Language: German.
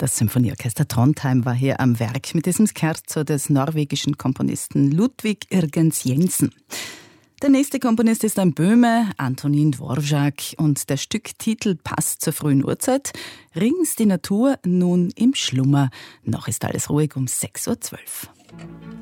Das Symphonieorchester Trondheim war hier am Werk mit diesem Scherzo des norwegischen Komponisten Ludvig Irgens Jensen. Der nächste Komponist ist ein Böhme, Antonín Dvořák, und der Stücktitel passt zur frühen Uhrzeit. Rings die Natur nun im Schlummer. Noch ist alles ruhig um 6:12 Uhr.